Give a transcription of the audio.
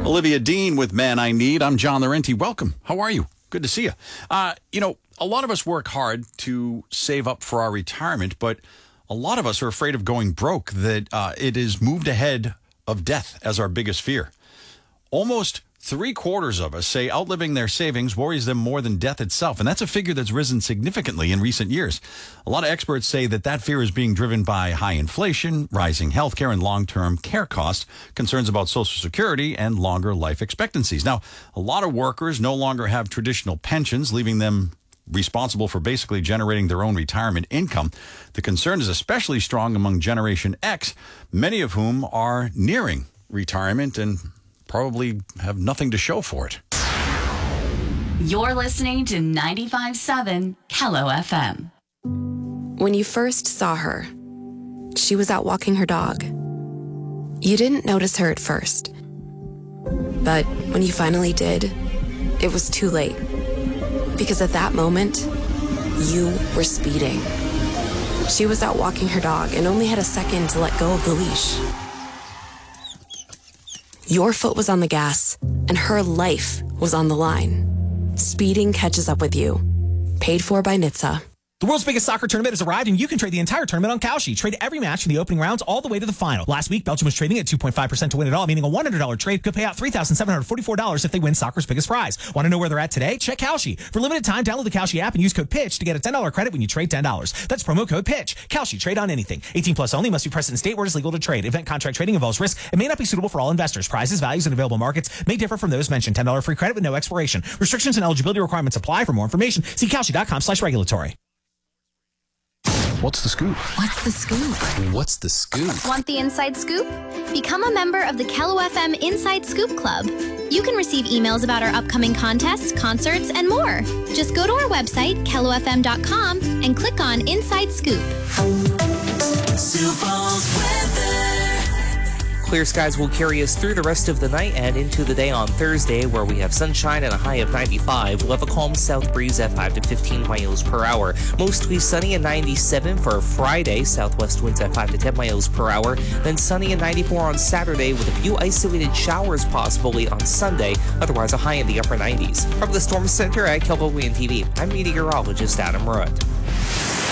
Olivia Dean with Man I Need. I'm John Laurenti. Welcome. How are you? Good to see you. A lot of us work hard to save up for our retirement, but a lot of us are afraid of going broke, that it is moved ahead of death as our biggest fear. Almost 3/4 of us say outliving their savings worries them more than death itself, and that's a figure that's risen significantly in recent years. A lot of experts say that fear is being driven by high inflation, rising healthcare and long-term care costs, concerns about Social Security, and longer life expectancies. Now, a lot of workers no longer have traditional pensions, leaving them responsible for basically generating their own retirement income. The concern is especially strong among Generation X, many of whom are nearing retirement and probably have nothing to show for it. You're listening to 95.7 Kello FM. When you first saw her, she was out walking her dog. You didn't notice her at first. But when you finally did, it was too late. Because at that moment, you were speeding. She was out walking her dog and only had a second to let go of the leash. Your foot was on the gas, and her life was on the line. Speeding catches up with you. Paid for by NHTSA. The world's biggest soccer tournament has arrived, and you can trade the entire tournament on Kalshi. Trade every match from the opening rounds all the way to the final. Last week, Belgium was trading at 2.5% to win it all, meaning a $100 trade could pay out $3,744 if they win soccer's biggest prize. Want to know where they're at today? Check Kalshi. For limited time, download the Kalshi app and use code PITCH to get a $10 credit when you trade $10. That's promo code PITCH. Kalshi, trade on anything. 18 plus only, must be present in state where it is legal to trade. Event contract trading involves risk and may not be suitable for all investors. Prizes, values, and available markets may differ from those mentioned. $10 free credit with no expiration. Restrictions and eligibility requirements apply. For more information, see Kalshi.com/regulatory. What's the scoop? What's the scoop? What's the scoop? Want the inside scoop? Become a member of the Kello FM Inside Scoop Club. You can receive emails about our upcoming contests, concerts, and more. Just go to our website, kellofm.com, and click on Inside Scoop. Sioux Falls weather. Clear skies will carry us through the rest of the night and into the day on Thursday, where we have sunshine and a high of 95. We'll have a calm south breeze at 5 to 15 miles per hour. Mostly sunny and 97 for Friday. Southwest winds at 5 to 10 miles per hour. Then sunny and 94 on Saturday, with a few isolated showers possibly on Sunday. Otherwise, a high in the upper 90s. From the Storm Center at Kello TV, I'm meteorologist Adam Rudd.